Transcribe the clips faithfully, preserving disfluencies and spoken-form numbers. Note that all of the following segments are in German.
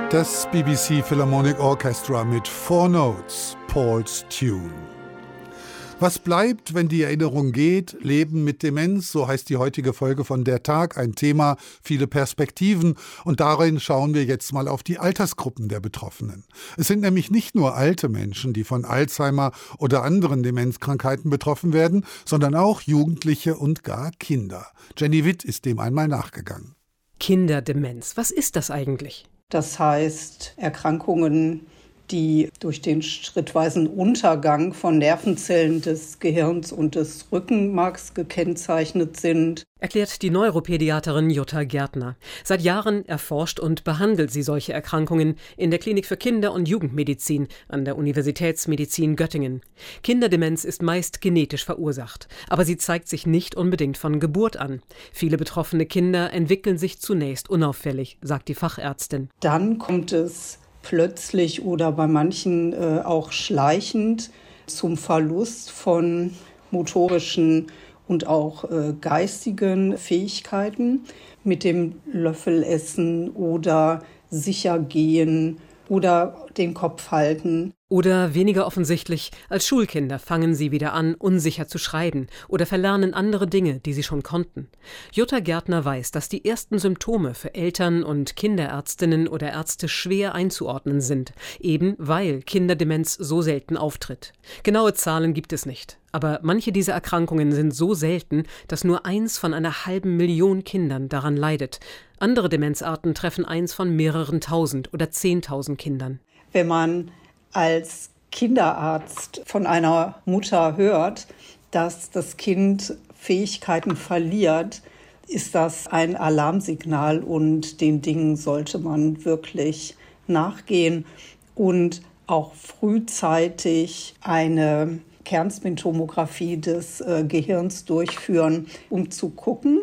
Das B B C Philharmonic Orchestra mit Four Notes, Paul's Tune. Was bleibt, wenn die Erinnerung geht? Leben mit Demenz, so heißt die heutige Folge von Der Tag. Ein Thema, viele Perspektiven. Und darin schauen wir jetzt mal auf die Altersgruppen der Betroffenen. Es sind nämlich nicht nur alte Menschen, die von Alzheimer oder anderen Demenzkrankheiten betroffen werden, sondern auch Jugendliche und gar Kinder. Jenny Witt ist dem einmal nachgegangen. Kinderdemenz, was ist das eigentlich? Das heißt, Erkrankungen, die durch den schrittweisen Untergang von Nervenzellen des Gehirns und des Rückenmarks gekennzeichnet sind. Erklärt die Neuropädiaterin Jutta Gärtner. Seit Jahren erforscht und behandelt sie solche Erkrankungen in der Klinik für Kinder- und Jugendmedizin an der Universitätsmedizin Göttingen. Kinderdemenz ist meist genetisch verursacht, aber sie zeigt sich nicht unbedingt von Geburt an. Viele betroffene Kinder entwickeln sich zunächst unauffällig, sagt die Fachärztin. Dann kommt es plötzlich oder bei manchen äh, auch schleichend zum Verlust von motorischen und auch äh, geistigen Fähigkeiten mit dem Löffelessen oder Sichergehen oder den Kopf halten. Oder weniger offensichtlich, als Schulkinder fangen sie wieder an, unsicher zu schreiben oder verlernen andere Dinge, die sie schon konnten. Jutta Gärtner weiß, dass die ersten Symptome für Eltern und Kinderärztinnen oder Ärzte schwer einzuordnen sind, eben weil Kinderdemenz so selten auftritt. Genaue Zahlen gibt es nicht, aber manche dieser Erkrankungen sind so selten, dass nur eins von einer halben Million Kindern daran leidet. Andere Demenzarten treffen eins von mehreren tausend oder zehntausend Kindern. Wenn man als Kinderarzt von einer Mutter hört, dass das Kind Fähigkeiten verliert, ist das ein Alarmsignal und den Dingen sollte man wirklich nachgehen und auch frühzeitig eine Kernspintomographie des äh, Gehirns durchführen, um zu gucken,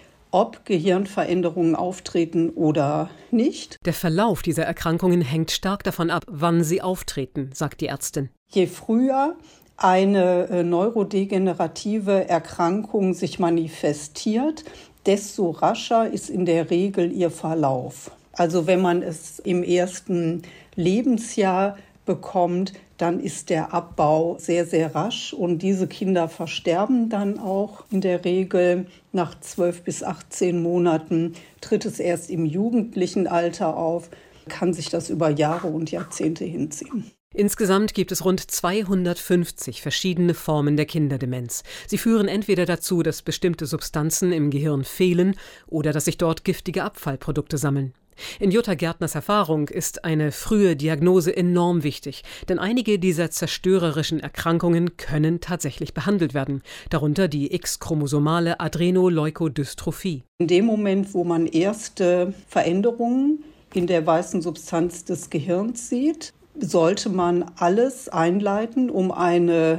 ob Gehirnveränderungen auftreten oder nicht. Der Verlauf dieser Erkrankungen hängt stark davon ab, wann sie auftreten, sagt die Ärztin. Je früher eine äh, neurodegenerative Erkrankung sich manifestiert, desto rascher ist in der Regel ihr Verlauf. Also wenn man es im ersten Lebensjahr bekommt, dann ist der Abbau sehr, sehr rasch und diese Kinder versterben dann auch in der Regel nach zwölf bis achtzehn Monaten, tritt es erst im jugendlichen Alter auf, kann sich das über Jahre und Jahrzehnte hinziehen. Insgesamt gibt es rund zweihundertfünfzig verschiedene Formen der Kinderdemenz. Sie führen entweder dazu, dass bestimmte Substanzen im Gehirn fehlen oder dass sich dort giftige Abfallprodukte sammeln. In Jutta Gärtners Erfahrung ist eine frühe Diagnose enorm wichtig, denn einige dieser zerstörerischen Erkrankungen können tatsächlich behandelt werden, darunter die X-chromosomale Adrenoleukodystrophie. In dem Moment, wo man erste Veränderungen in der weißen Substanz des Gehirns sieht, sollte man alles einleiten, um eine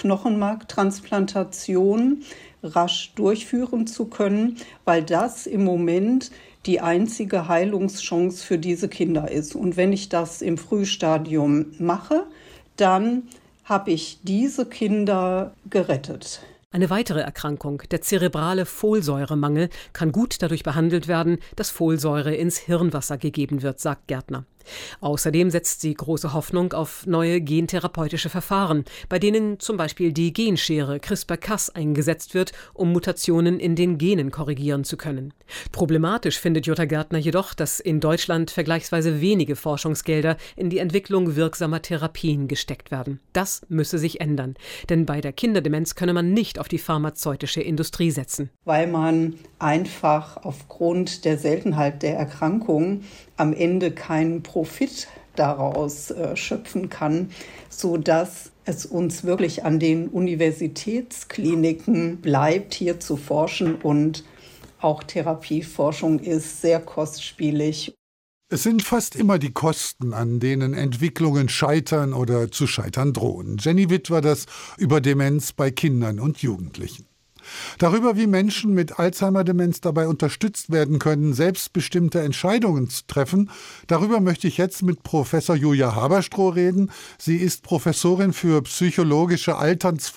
Knochenmarktransplantation rasch durchführen zu können, weil das im Moment die einzige Heilungschance für diese Kinder ist. Und wenn ich das im Frühstadium mache, dann habe ich diese Kinder gerettet. Eine weitere Erkrankung, der zerebrale Folsäuremangel, kann gut dadurch behandelt werden, dass Folsäure ins Hirnwasser gegeben wird, sagt Gärtner. Außerdem setzt sie große Hoffnung auf neue gentherapeutische Verfahren, bei denen zum Beispiel die Genschere CRISPR Cas eingesetzt wird, um Mutationen in den Genen korrigieren zu können. Problematisch findet Jutta Gärtner jedoch, dass in Deutschland vergleichsweise wenige Forschungsgelder in die Entwicklung wirksamer Therapien gesteckt werden. Das müsse sich ändern, denn bei der Kinderdemenz könne man nicht auf die pharmazeutische Industrie setzen. Weil man einfach aufgrund der Seltenheit der Erkrankung am Ende keinen Profit daraus äh, schöpfen kann, sodass es uns wirklich an den Universitätskliniken bleibt, hier zu forschen. Und auch Therapieforschung ist sehr kostspielig. Es sind fast immer die Kosten, an denen Entwicklungen scheitern oder zu scheitern drohen. Jenny Witt war das über Demenz bei Kindern und Jugendlichen. Darüber, wie Menschen mit Alzheimer-Demenz dabei unterstützt werden können, selbstbestimmte Entscheidungen zu treffen, darüber möchte ich jetzt mit Professor Julia Haberstroh reden. Sie ist Professorin für psychologische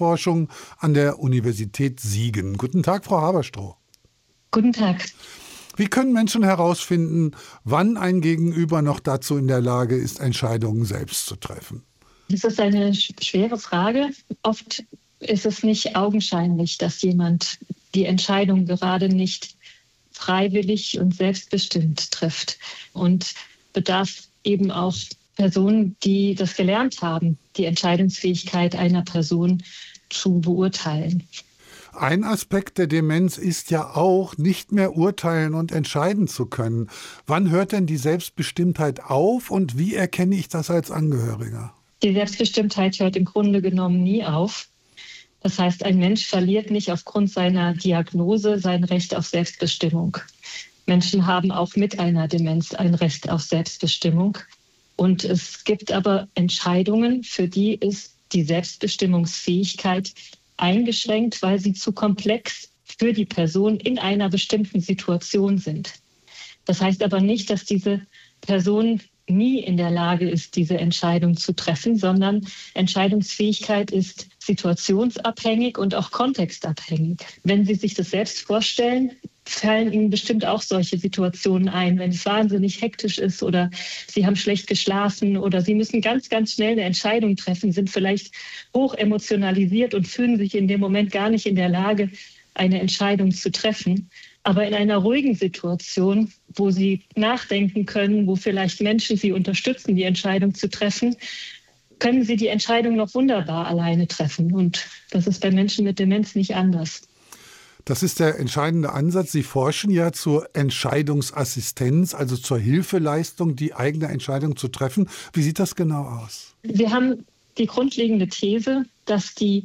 Altersforschung an der Universität Siegen. Guten Tag, Frau Haberstroh. Guten Tag. Wie können Menschen herausfinden, wann ein Gegenüber noch dazu in der Lage ist, Entscheidungen selbst zu treffen? Das ist eine schwere Frage. Oft ist es nicht augenscheinlich, dass jemand die Entscheidung gerade nicht freiwillig und selbstbestimmt trifft und bedarf eben auch Personen, die das gelernt haben, die Entscheidungsfähigkeit einer Person zu beurteilen. Ein Aspekt der Demenz ist ja auch, nicht mehr urteilen und entscheiden zu können. Wann hört denn die Selbstbestimmtheit auf und wie erkenne ich das als Angehöriger? Die Selbstbestimmtheit hört im Grunde genommen nie auf. Das heißt, ein Mensch verliert nicht aufgrund seiner Diagnose sein Recht auf Selbstbestimmung. Menschen haben auch mit einer Demenz ein Recht auf Selbstbestimmung. Und es gibt aber Entscheidungen, für die ist die Selbstbestimmungsfähigkeit eingeschränkt, weil sie zu komplex für die Person in einer bestimmten Situation sind. Das heißt aber nicht, dass diese Person nie in der Lage ist, diese Entscheidung zu treffen, sondern Entscheidungsfähigkeit ist situationsabhängig und auch kontextabhängig. Wenn Sie sich das selbst vorstellen, fallen Ihnen bestimmt auch solche Situationen ein, wenn es wahnsinnig hektisch ist oder Sie haben schlecht geschlafen oder Sie müssen ganz, ganz schnell eine Entscheidung treffen, sind vielleicht hoch emotionalisiert und fühlen sich in dem Moment gar nicht in der Lage, eine Entscheidung zu treffen. Aber in einer ruhigen Situation, wo Sie nachdenken können, wo vielleicht Menschen Sie unterstützen, die Entscheidung zu treffen, können Sie die Entscheidung noch wunderbar alleine treffen. Und das ist bei Menschen mit Demenz nicht anders. Das ist der entscheidende Ansatz. Sie forschen ja zur Entscheidungsassistenz, also zur Hilfeleistung, die eigene Entscheidung zu treffen. Wie sieht das genau aus? Wir haben die grundlegende These, dass die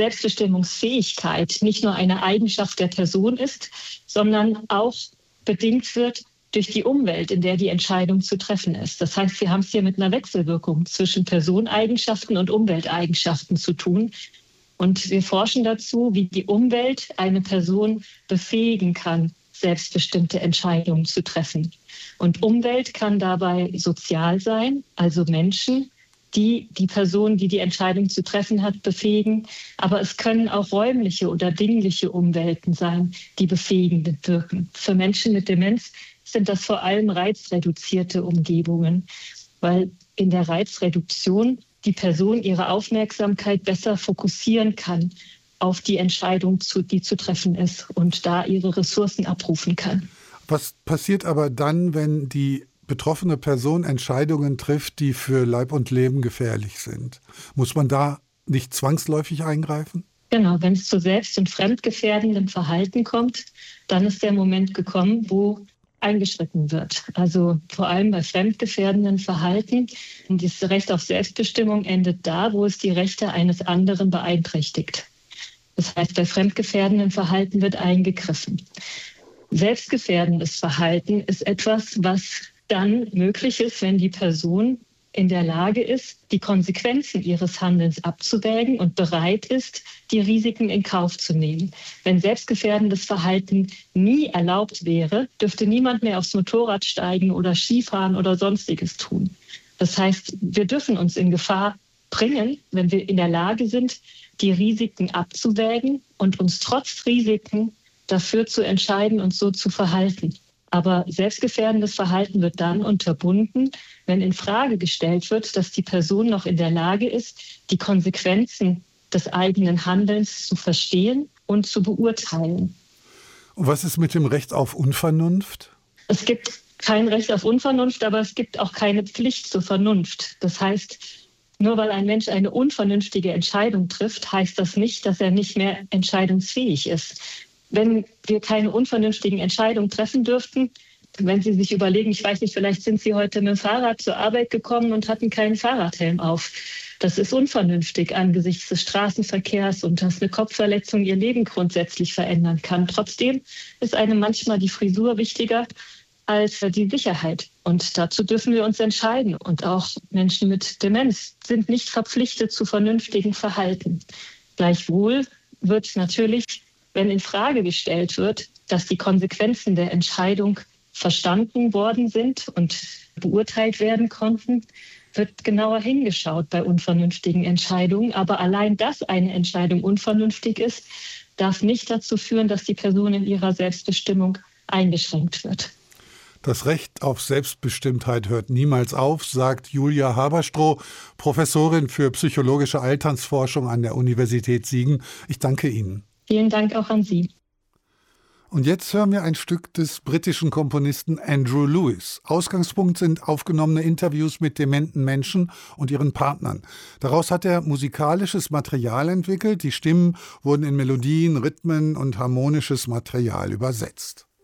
Selbstbestimmungsfähigkeit nicht nur eine Eigenschaft der Person ist, sondern auch bedingt wird durch die Umwelt, in der die Entscheidung zu treffen ist. Das heißt, wir haben es hier mit einer Wechselwirkung zwischen Personeigenschaften und Umwelteigenschaften zu tun. Und wir forschen dazu, wie die Umwelt eine Person befähigen kann, selbstbestimmte Entscheidungen zu treffen. Und Umwelt kann dabei sozial sein, also Menschen, die die Person, die die Entscheidung zu treffen hat, befähigen. Aber es können auch räumliche oder dingliche Umwelten sein, die befähigend wirken. Für Menschen mit Demenz sind das vor allem reizreduzierte Umgebungen, weil in der Reizreduktion die Person ihre Aufmerksamkeit besser fokussieren kann auf die Entscheidung, die zu treffen ist und da ihre Ressourcen abrufen kann. Was passiert aber dann, wenn die betroffene Person Entscheidungen trifft, die für Leib und Leben gefährlich sind? Muss man da nicht zwangsläufig eingreifen? Genau, wenn es zu selbst- und fremdgefährdendem Verhalten kommt, dann ist der Moment gekommen, wo eingeschritten wird. Also vor allem bei fremdgefährdendem Verhalten. Und das Recht auf Selbstbestimmung endet da, wo es die Rechte eines anderen beeinträchtigt. Das heißt, bei fremdgefährdendem Verhalten wird eingegriffen. Selbstgefährdendes Verhalten ist etwas, was dann möglich ist, wenn die Person in der Lage ist, die Konsequenzen ihres Handelns abzuwägen und bereit ist, die Risiken in Kauf zu nehmen. Wenn selbstgefährdendes Verhalten nie erlaubt wäre, dürfte niemand mehr aufs Motorrad steigen oder Skifahren oder Sonstiges tun. Das heißt, wir dürfen uns in Gefahr bringen, wenn wir in der Lage sind, die Risiken abzuwägen und uns trotz Risiken dafür zu entscheiden und so zu verhalten. Aber selbstgefährdendes Verhalten wird dann unterbunden, wenn in Frage gestellt wird, dass die Person noch in der Lage ist, die Konsequenzen des eigenen Handelns zu verstehen und zu beurteilen. Und was ist mit dem Recht auf Unvernunft? Es gibt kein Recht auf Unvernunft, aber es gibt auch keine Pflicht zur Vernunft. Das heißt, nur weil ein Mensch eine unvernünftige Entscheidung trifft, heißt das nicht, dass er nicht mehr entscheidungsfähig ist. Wenn wir keine unvernünftigen Entscheidungen treffen dürften, wenn Sie sich überlegen, ich weiß nicht, vielleicht sind Sie heute mit dem Fahrrad zur Arbeit gekommen und hatten keinen Fahrradhelm auf. Das ist unvernünftig angesichts des Straßenverkehrs und dass eine Kopfverletzung Ihr Leben grundsätzlich verändern kann. Trotzdem ist einem manchmal die Frisur wichtiger als die Sicherheit. Und dazu dürfen wir uns entscheiden. Und auch Menschen mit Demenz sind nicht verpflichtet zu vernünftigem Verhalten. Gleichwohl wird natürlich, wenn in Frage gestellt wird, dass die Konsequenzen der Entscheidung verstanden worden sind und beurteilt werden konnten, wird genauer hingeschaut bei unvernünftigen Entscheidungen. Aber allein, dass eine Entscheidung unvernünftig ist, darf nicht dazu führen, dass die Person in ihrer Selbstbestimmung eingeschränkt wird. Das Recht auf Selbstbestimmtheit hört niemals auf, sagt Julia Haberstroh, Professorin für psychologische Alternsforschung an der Universität Siegen. Ich danke Ihnen. Vielen Dank auch an Sie. Und jetzt hören wir ein Stück des britischen Komponisten Andrew Lewis. Ausgangspunkt sind aufgenommene Interviews mit dementen Menschen und ihren Partnern. Daraus hat er musikalisches Material entwickelt. Die Stimmen wurden in Melodien, Rhythmen und harmonisches Material übersetzt.